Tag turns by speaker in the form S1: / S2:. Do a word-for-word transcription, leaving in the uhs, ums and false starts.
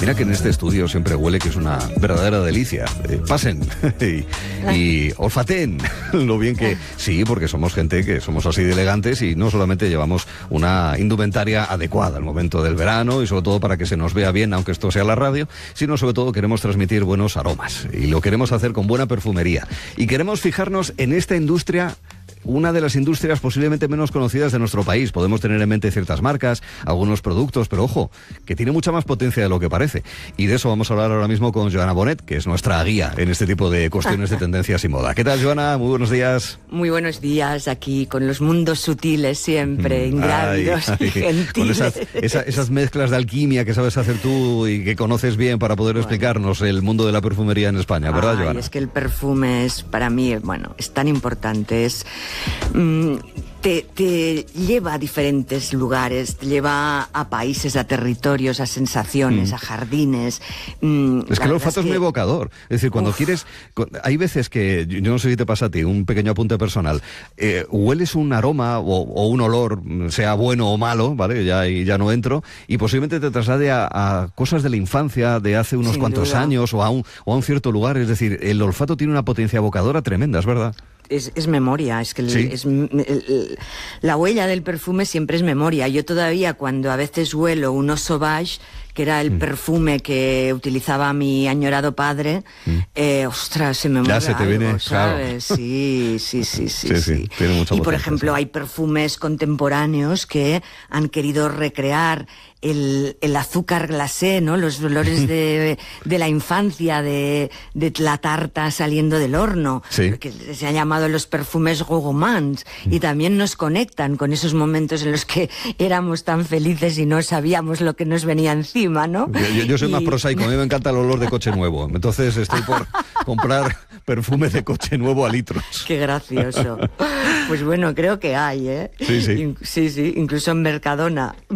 S1: Mira que en este estudio siempre huele, que es una verdadera delicia. Eh, pasen y, y olfateen lo bien que... Sí, porque somos gente que somos así de elegantes y no solamente llevamos una indumentaria adecuada al momento del verano y sobre todo para que se nos vea bien, aunque esto sea la radio, sino sobre todo queremos transmitir buenos aromas y lo queremos hacer con buena perfumería. Y queremos fijarnos en esta industria, una de las industrias posiblemente menos conocidas de nuestro país. Podemos tener en mente ciertas marcas, algunos productos, pero ojo, que tiene mucha más potencia de lo que parece. Y de eso vamos a hablar ahora mismo con Joana Bonet, que es nuestra guía en este tipo de cuestiones de tendencias y moda. ¿Qué tal, Joana? Muy buenos días.
S2: Muy buenos días, aquí con los mundos sutiles siempre, mm, ingrávidos ay, y ay, gentiles.
S1: Con esas, esa, esas mezclas de alquimia que sabes hacer tú y que conoces bien para poder bueno. explicarnos el mundo de la perfumería en España, ¿verdad,
S2: ay,
S1: Joana?
S2: Es que el perfume es, para mí, bueno, es tan importante, es... Mm, Te, te lleva a diferentes lugares, te lleva a países, a territorios, a sensaciones, mm. a jardines.
S1: Mm, es que el olfato es, que... es muy evocador. Es decir, cuando Uf. quieres... Hay veces que, yo no sé si te pasa a ti, un pequeño apunte personal, eh, hueles un aroma o, o un olor, sea bueno o malo, ¿vale? Ya, ya no entro, y posiblemente te traslade a, a cosas de la infancia, de hace unos Sin cuantos duda. años, o a, un, o a un cierto lugar. Es decir, el olfato tiene una potencia evocadora tremenda, ¿es verdad?
S2: Es, es memoria, es que el,
S1: ¿Sí?
S2: es, el, el, la huella del perfume siempre es memoria. Yo todavía cuando a veces huelo un Eau Sauvage, que era el mm. perfume que utilizaba mi añorado padre, mm. eh, ostras, se me mueve
S1: ya se te
S2: algo,
S1: viene,
S2: ¿sabes?
S1: Claro.
S2: Sí, sí, sí, sí.
S1: sí, sí.
S2: sí.
S1: Tiene mucha
S2: y por
S1: potencia,
S2: ejemplo,
S1: sí.
S2: hay perfumes contemporáneos que han querido recrear el, el azúcar glacé, ¿no? Los olores de, de la infancia, de, de la tarta saliendo del horno,
S1: sí.
S2: que se han llamado los perfumes gourmands, mm. y también nos conectan con esos momentos en los que éramos tan felices y no sabíamos lo que nos venía encima, ¿no?
S1: Yo, yo soy
S2: y...
S1: más prosaico, a mí me encanta el olor de coche nuevo, entonces estoy por comprar perfume de coche nuevo a litros.
S2: Qué gracioso. Pues bueno, creo que hay, ¿eh?
S1: Sí, sí.
S2: In- sí, sí, incluso en Mercadona.